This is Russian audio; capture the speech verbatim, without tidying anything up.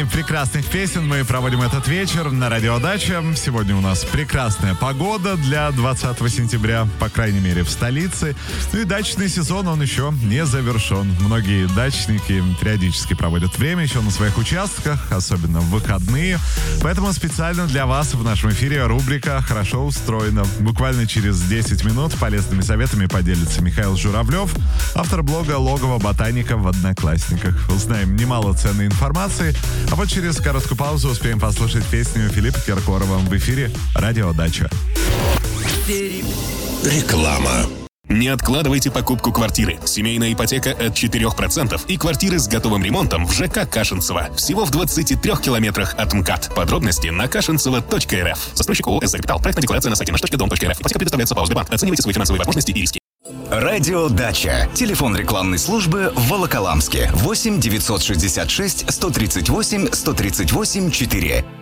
Прекрасных песен мы проводим этот вечер на Радио Дача. Сегодня у нас прекрасная погода для двадцатого сентября, по крайней мере, в столице. Ну и дачный сезон, он еще не завершен. Многие дачники периодически проводят время еще на своих участках, особенно в выходные. Поэтому специально для вас в нашем эфире рубрика «Хорошо устроена». Буквально через десять минут полезными советами поделится Михаил Журавлев, автор блога «Логово ботаника» в Одноклассниках. Узнаем немало ценной информации. А вот через короткую паузу успеем послушать песню Филиппа Киркорова в эфире «Радио Дача». Реклама. Не откладывайте покупку квартиры. Семейная ипотека от четырех процентов и квартиры с готовым ремонтом в ЖК Кашинцево. Всего в двадцати трёх километрах от МКАД. Подробности на кашинцево точка эр эф. Застройщик ООО «СЗ Капитал». Проектная декларация на сайте наш точка дом точка эр эф. Ипотека предоставляется по ОСББанк. Оценивайте свои финансовые возможности и риски. Радио Дача. Телефон рекламной службы в Волоколамске. восемь девятьсот шестьдесят шесть сто тридцать восемь сто тридцать восемь четыре.